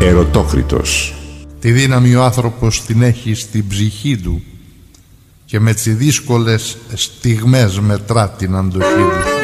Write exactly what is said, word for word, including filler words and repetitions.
Ερωτόκριτος. Τη δύναμη ο άνθρωπος την έχει στην ψυχή του και με τις δύσκολες στιγμές μετρά την αντοχή του.